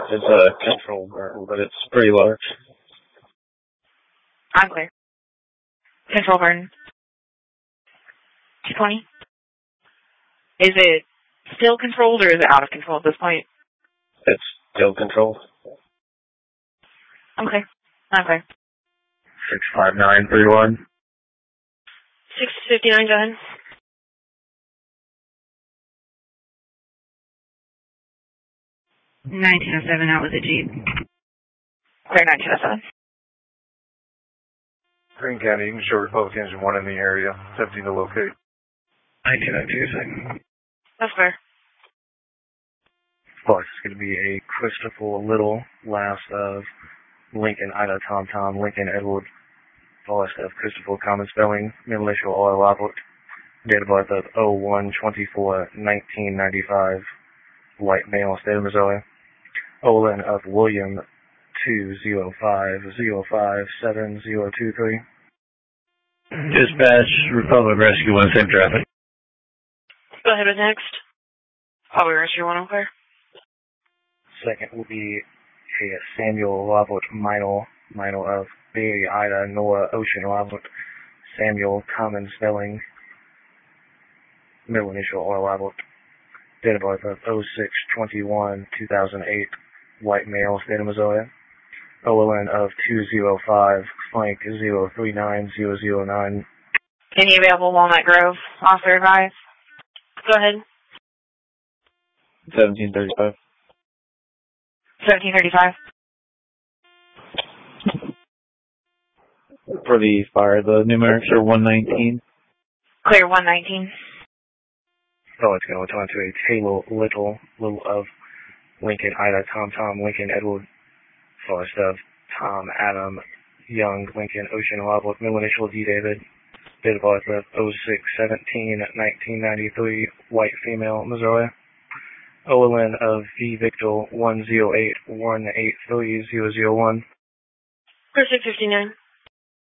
It's a control burn, but it's pretty large. I'm clear. Control burn. 220. Is it still controlled or is it out of control at this point? It's still controlled. Okay. Okay. 65931. 659, go ahead. $1907, that was a Jeep. Clear 1907. Green County, you can show Republic Engine 1 in the area. 17 to locate. 1902, second. That's fair. Fox is going to be a Christopher Little, last of Lincoln Ida Tom Tom, Lincoln Edward, last of Christopher Common Spelling, middle initial oil outlook, date of birth of 01/24/1995, white male, state of Missouri. Olin of William 205057023. Dispatch, Republic Rescue 1, same traffic. Go ahead with next. Probably Rescue 1 on clear. Second will be a Samuel Robert Minor of Bay Ida Noah Ocean Robert, Samuel Common Spelling, middle initial oil Robert, date of birth of 06/21/2008, white male, state of Missouri. OLN of 205 Frank 039009. Any available Walnut Grove? Officer advised. Go ahead. 1735. 1735. For the fire, the numerics are 119. Clear 119. Oh, it's going to turn to a Taylor Little of Lincoln Ida Tom Tom, Lincoln Edward, first of Tom Adam Young, Lincoln Ocean Robert, middle initial D David, date of birth of 06/17/1993, white female, Missouri. OLN of V Victor 108183001. Clear 659.